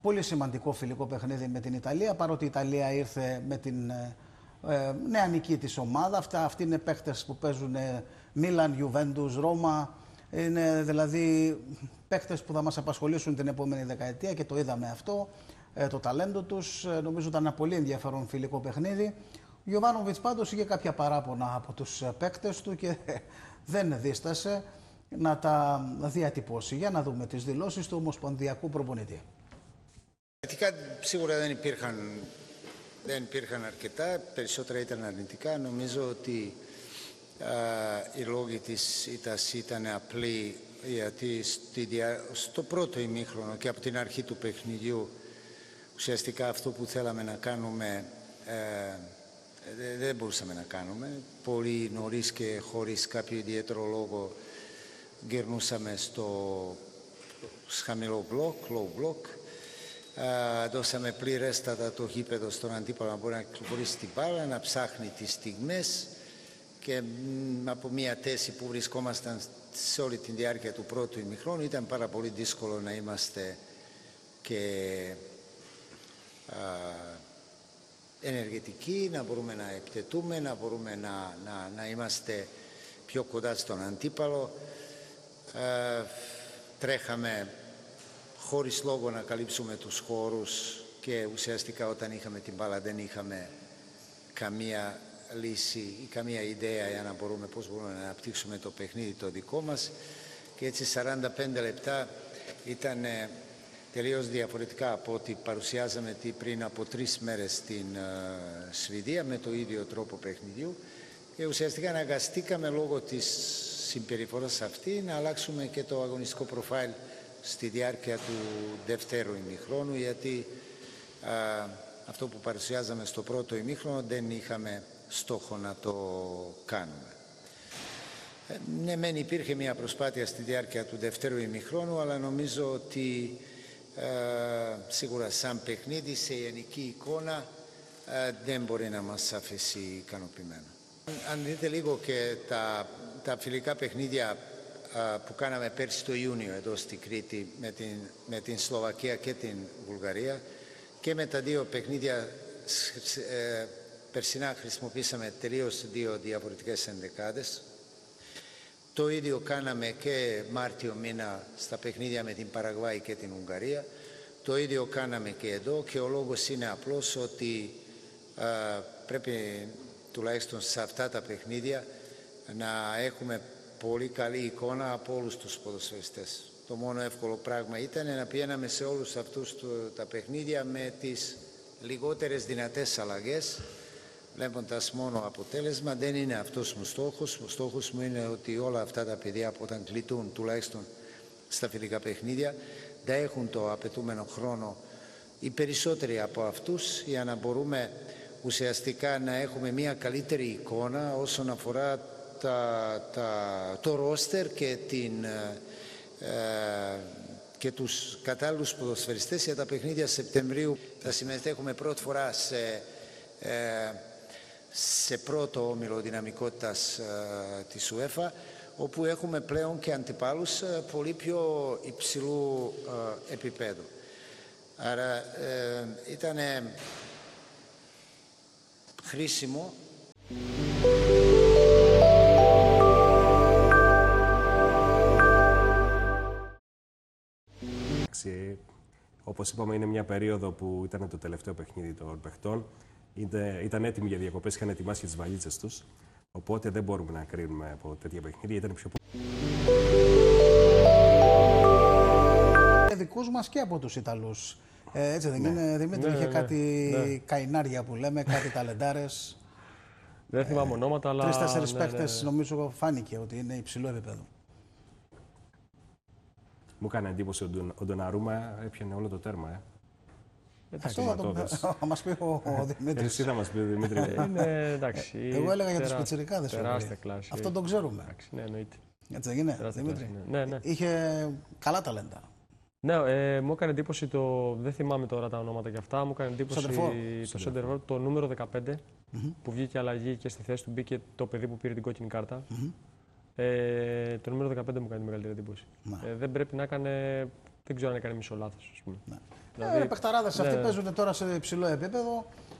Πολύ σημαντικό φιλικό παιχνίδι με την Ιταλία, παρότι η Ιταλία ήρθε με την νεανική της ομάδα. Αυτοί είναι παίχτες που παίζουν Μίλαν, Γιουβέντους, Ρώμα. Είναι δηλαδή παίχτες που θα μας απασχολήσουν την επόμενη δεκαετία και το είδαμε αυτό, το ταλέντο τους. Νομίζω ήταν ένα πολύ ενδιαφέρον φιλικό παιχνίδι. Ο Γιοβάνοβιτς πάντως είχε κάποια παράπονα από τους παίκτες του και δεν δίστασε να τα διατυπώσει. Για να δούμε τις δηλώσεις του ομοσπονδιακού προπονητή. Σίγουρα δεν υπήρχαν αρκετά, περισσότερα ήταν αρνητικά. Νομίζω ότι οι λόγοι της ήττας ήταν απλοί, γιατί στο πρώτο ημίχρονο και από την αρχή του παιχνιδιού ουσιαστικά αυτό που θέλαμε να κάνουμε δεν μπορούσαμε να κάνουμε. Πολύ νωρίς και χωρίς κάποιο ιδιαίτερο λόγο γυρνούσαμε στο χαμηλό μπλοκ, low block. Δώσαμε πληρέστατα το γήπεδο στον αντίπαλο να μπορεί να κυκλοφορήσει την μπάλα, να ψάχνει τις στιγμές και από μια θέση που βρισκόμασταν σε όλη τη διάρκεια του πρώτου ημιχρόνου ήταν πάρα πολύ δύσκολο να είμαστε και ενεργητικοί, να μπορούμε να επιτεθούμε, να μπορούμε να είμαστε πιο κοντά στον αντίπαλο. Τρέχαμε χωρίς λόγο να καλύψουμε τους χώρους και ουσιαστικά όταν είχαμε την μπάλα δεν είχαμε καμία λύση ή καμία ιδέα για να μπορούμε πώς μπορούμε να αναπτύξουμε το παιχνίδι το δικό μας και έτσι 45 λεπτά ήταν τελείως διαφορετικά από ό,τι παρουσιάζαμε πριν από 3 μέρες στην Σουηδία με το ίδιο τρόπο παιχνιδιού και ουσιαστικά αναγκαστήκαμε λόγω της συμπεριφοράς αυτή να αλλάξουμε και το αγωνιστικό προφάιλ στη διάρκεια του δεύτερου ημιχρόνου, γιατί αυτό που παρουσιάζαμε στο πρώτο ημίχρονο δεν είχαμε στόχο να το κάνουμε. Ναι, μεν υπήρχε μια προσπάθεια στη διάρκεια του δεύτερου ημιχρόνου, αλλά νομίζω ότι σίγουρα σαν παιχνίδι, σε γενική εικόνα, δεν μπορεί να μας αφήσει ικανοποιημένο. Αν δείτε λίγο και τα φιλικά παιχνίδια που κάναμε πέρσι το Ιούνιο εδώ στη Κρήτη με την Σλοβακία και την Βουλγαρία και με τα δύο παιχνίδια περσινά χρησιμοποίησαμε τελείως δύο διαφορετικές ενδεκάδες. Το ίδιο κάναμε και Μάρτιο μήνα στα παιχνίδια με την Παραγουάη και την Ουγγαρία. Το ίδιο κάναμε και εδώ και ο λόγος είναι απλός ότι πρέπει τουλάχιστον σε αυτά τα παιχνίδια να έχουμε πολύ καλή εικόνα από όλους τους ποδοσφαιριστές. Το μόνο εύκολο πράγμα ήταν να πηγαίναμε σε όλους αυτούς τα παιχνίδια με τις λιγότερες δυνατές αλλαγές, βλέποντας μόνο αποτέλεσμα. Δεν είναι αυτός μου στόχος. Ο στόχος μου είναι ότι όλα αυτά τα παιδιά που όταν κλειτούν τουλάχιστον στα φιλικά παιχνίδια θα έχουν το απαιτούμενο χρόνο οι περισσότεροι από αυτούς για να μπορούμε ουσιαστικά να έχουμε μια καλύτερη εικόνα όσον αφορά το ρόστερ και τους κατάλληλους ποδοσφαιριστές για τα παιχνίδια Σεπτεμβρίου. Θα συμμετέχουμε πρώτη φορά σε πρώτο όμιλο δυναμικότητας της UEFA, όπου έχουμε πλέον και αντιπάλους πολύ πιο υψηλού επίπεδου. Άρα ήταν χρήσιμο. Όπως είπαμε, είναι μια περίοδο που ήταν το τελευταίο παιχνίδι των παιχτών. Ήταν έτοιμοι για διακοπές, είχαν ετοιμάσει τις βαλίτσες τους. Οπότε δεν μπορούμε να κρίνουμε από τέτοια παιχνίδια. Ήταν πιο δικούς μας και από τους Ιταλούς. Έτσι δεν είναι, Δημήτρη? Είχε κάτι καϊνάρια που λέμε, κάτι ταλεντάρες. Δεν θυμάμαι ονόματα, αλλά 3-4 παίκτες νομίζω φάνηκε ότι είναι υψηλό επίπεδο. Μου έκανε εντύπωση ο Ντοναρούμα έπιανε όλο το τέρμα. Αυτό θα μας πει ο Δημήτρης. Εσύ θα μας πει ο Δημήτρης. Εντάξει. Εγώ έλεγα για τους πιτσιρικάδες. Τεράστια κλάση. Αυτό το ξέρουμε. Ναι, εννοείται. Έτσι δεν είναι, Δημήτρη? Ναι. Είχε καλά ταλέντα. Ναι, μου έκανε εντύπωση δεν θυμάμαι τώρα τα ονόματα και αυτά, μου έκανε εντύπωση το Σέντερφορ, το νούμερο 15, που βγήκε αλλαγή και στη θέση του μπήκε το παιδί που πήρε την κόκκινη κάρτα. Το νούμερο 15 μου κάνει τη μεγαλύτερη εντύπωση. Δεν πρέπει να έκανε δεν ξέρω αν έκανε μισό λάθος, ας πούμε. Ναι. Δηλαδή, Παιχταράδες αυτοί ναι. παίζουν τώρα σε υψηλό επίπεδο.